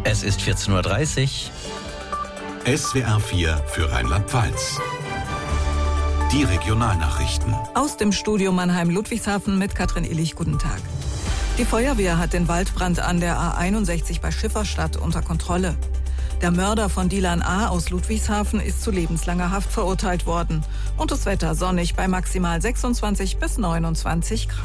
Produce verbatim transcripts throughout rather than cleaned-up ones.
Es ist vierzehn Uhr dreißig. S W R vier für Rheinland-Pfalz. Die Regionalnachrichten. Aus dem Studio Mannheim-Ludwigshafen mit Katrin Illich. Guten Tag. Die Feuerwehr hat den Waldbrand an der A einundsechzig bei Schifferstadt unter Kontrolle. Der Mörder von Dilan A. aus Ludwigshafen ist zu lebenslanger Haft verurteilt worden. Und das Wetter sonnig bei maximal sechsundzwanzig bis neunundzwanzig Grad.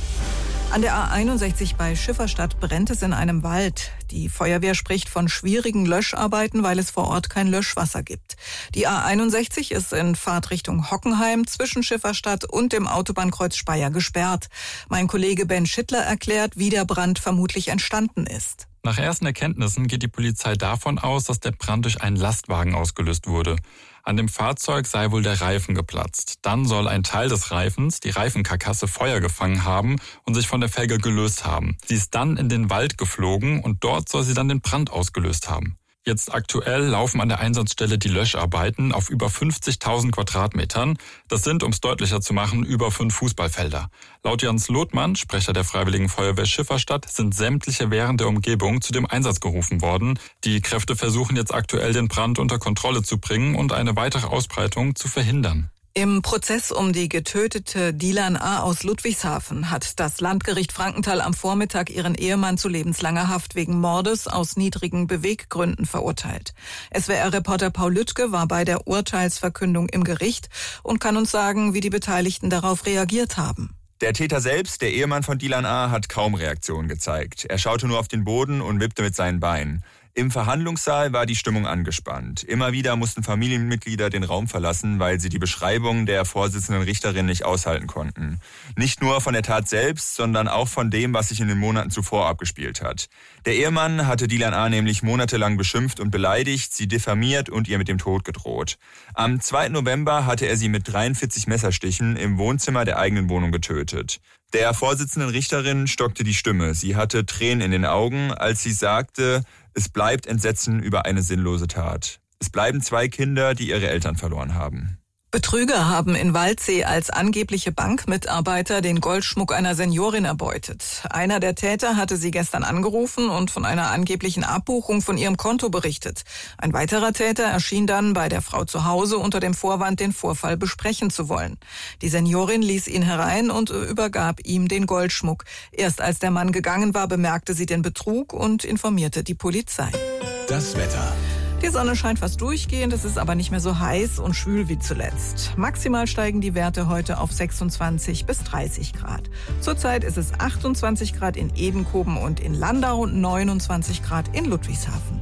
An der A einundsechzig bei Schifferstadt brennt es in einem Wald. Die Feuerwehr spricht von schwierigen Löscharbeiten, weil es vor Ort kein Löschwasser gibt. Die A einundsechzig ist in Fahrtrichtung Hockenheim zwischen Schifferstadt und dem Autobahnkreuz Speyer gesperrt. Mein Kollege Ben Schittler erklärt, wie der Brand vermutlich entstanden ist. Nach ersten Erkenntnissen geht die Polizei davon aus, dass der Brand durch einen Lastwagen ausgelöst wurde. An dem Fahrzeug sei wohl der Reifen geplatzt. Dann soll ein Teil des Reifens, die Reifenkarkasse, Feuer gefangen haben und sich von der Felge gelöst haben. Sie ist dann in den Wald geflogen und dort soll sie dann den Brand ausgelöst haben. Jetzt aktuell laufen an der Einsatzstelle die Löscharbeiten auf über fünfzigtausend Quadratmetern. Das sind, um es deutlicher zu machen, über fünf Fußballfelder. Laut Jens Lothmann, Sprecher der Freiwilligen Feuerwehr Schifferstadt, sind sämtliche Wehren der Umgebung zu dem Einsatz gerufen worden. Die Kräfte versuchen jetzt aktuell den Brand unter Kontrolle zu bringen und eine weitere Ausbreitung zu verhindern. Im Prozess um die getötete Dilan A. aus Ludwigshafen hat das Landgericht Frankenthal am Vormittag ihren Ehemann zu lebenslanger Haft wegen Mordes aus niedrigen Beweggründen verurteilt. S W R-Reporter Paul Lüttke war bei der Urteilsverkündung im Gericht und kann uns sagen, wie die Beteiligten darauf reagiert haben. Der Täter selbst, der Ehemann von Dilan A., hat kaum Reaktion gezeigt. Er schaute nur auf den Boden und wippte mit seinen Beinen. Im Verhandlungssaal war die Stimmung angespannt. Immer wieder mussten Familienmitglieder den Raum verlassen, weil sie die Beschreibung der Vorsitzenden Richterin nicht aushalten konnten. Nicht nur von der Tat selbst, sondern auch von dem, was sich in den Monaten zuvor abgespielt hat. Der Ehemann hatte Dilan A. nämlich monatelang beschimpft und beleidigt, sie diffamiert und ihr mit dem Tod gedroht. Am zweiten November hatte er sie mit dreiundvierzig Messerstichen im Wohnzimmer der eigenen Wohnung getötet. Der Vorsitzenden Richterin stockte die Stimme. Sie hatte Tränen in den Augen, als sie sagte, es bleibt Entsetzen über eine sinnlose Tat. Es bleiben zwei Kinder, die ihre Eltern verloren haben. Betrüger haben in Waldsee als angebliche Bankmitarbeiter den Goldschmuck einer Seniorin erbeutet. Einer der Täter hatte sie gestern angerufen und von einer angeblichen Abbuchung von ihrem Konto berichtet. Ein weiterer Täter erschien dann bei der Frau zu Hause unter dem Vorwand, den Vorfall besprechen zu wollen. Die Seniorin ließ ihn herein und übergab ihm den Goldschmuck. Erst als der Mann gegangen war, bemerkte sie den Betrug und informierte die Polizei. Das Wetter. Die Sonne scheint fast durchgehend, es ist aber nicht mehr so heiß und schwül wie zuletzt. Maximal steigen die Werte heute auf sechsundzwanzig bis dreißig Grad. Zurzeit ist es achtundzwanzig Grad in Edenkoben und in Landau und neunundzwanzig Grad in Ludwigshafen.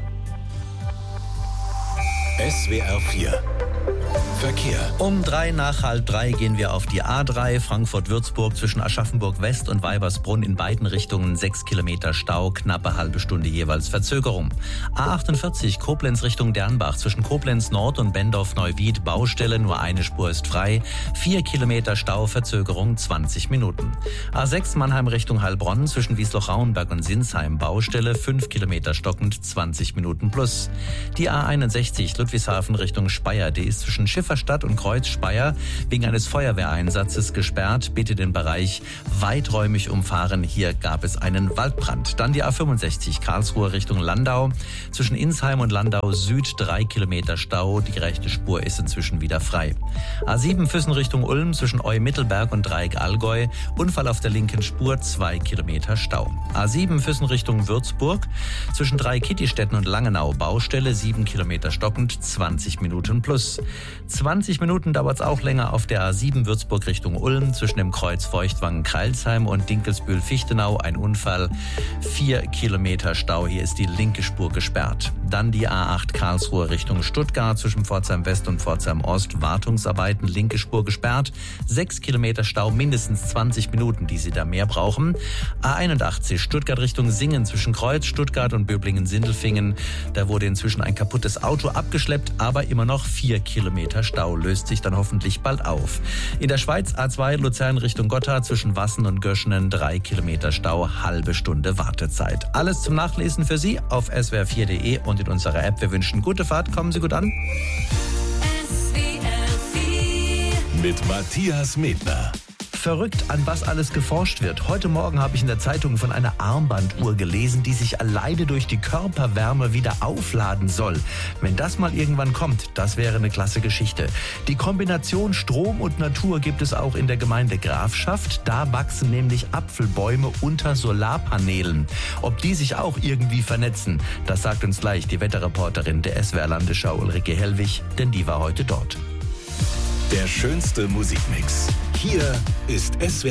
S W R vier Verkehr. Um drei nach halb drei gehen wir auf die A drei Frankfurt-Würzburg zwischen Aschaffenburg West und Weibersbrunn in beiden Richtungen sechs Kilometer Stau, knappe halbe Stunde jeweils Verzögerung. A achtundvierzig Koblenz Richtung Dernbach zwischen Koblenz Nord und Bendorf-Neuwied Baustelle, nur eine Spur ist frei, vier Kilometer Stau, Verzögerung zwanzig Minuten. A sechs Mannheim Richtung Heilbronn zwischen Wiesloch-Rauenberg und Sinsheim Baustelle, fünf Kilometer stockend, zwanzig Minuten plus. Die A einundsechzig Ludwigshafen Richtung Speyer, die ist zwischen Schifferstadt und Kreuz Speyer wegen eines Feuerwehreinsatzes gesperrt. Bitte den Bereich weiträumig umfahren. Hier gab es einen Waldbrand. Dann die A fünfundsechzig Karlsruhe Richtung Landau. Zwischen Insheim und Landau Süd drei Kilometer Stau. Die rechte Spur ist inzwischen wieder frei. A sieben Füssen Richtung Ulm zwischen Eu-Mittelberg und Dreieck Allgäu. Unfall auf der linken Spur, zwei Kilometer Stau. A sieben Füssen Richtung Würzburg. Zwischen Dreieck-Kittistetten und Langenau Baustelle, sieben Kilometer stockend, zwanzig Minuten plus. zwanzig Minuten dauert es auch länger auf der A sieben Würzburg Richtung Ulm zwischen dem Kreuz Feuchtwangen-Kreilsheim und Dinkelsbühl-Fichtenau. Ein Unfall, vier Kilometer Stau. Hier ist die linke Spur gesperrt. Dann die A acht Karlsruhe Richtung Stuttgart zwischen Pforzheim West und Pforzheim Ost. Wartungsarbeiten, linke Spur gesperrt. sechs Kilometer Stau, mindestens zwanzig Minuten, die Sie da mehr brauchen. A einundachtzig Stuttgart Richtung Singen zwischen Kreuz Stuttgart und Böblingen-Sindelfingen. Da wurde inzwischen ein kaputtes Auto abgeschleppt, aber immer noch vier Kilometer Stau, löst sich dann hoffentlich bald auf. In der Schweiz A zwei Luzern Richtung Gotthard zwischen Wassen und Göschenen drei Kilometer Stau, halbe Stunde Wartezeit. Alles zum Nachlesen für Sie auf S W R vier Punkt de und in unserer App. Wir wünschen gute Fahrt, kommen Sie gut an. Mit Matthias Medner. Verrückt, an was alles geforscht wird. Heute Morgen habe ich in der Zeitung von einer Armbanduhr gelesen, die sich alleine durch die Körperwärme wieder aufladen soll. Wenn das mal irgendwann kommt, das wäre eine klasse Geschichte. Die Kombination Strom und Natur gibt es auch in der Gemeinde Grafschaft. Da wachsen nämlich Apfelbäume unter Solarpanelen. Ob die sich auch irgendwie vernetzen, das sagt uns gleich die Wetterreporterin der S W R Landesschau Ulrike Hellwig, denn die war heute dort. Der schönste Musikmix. Hier ist S W R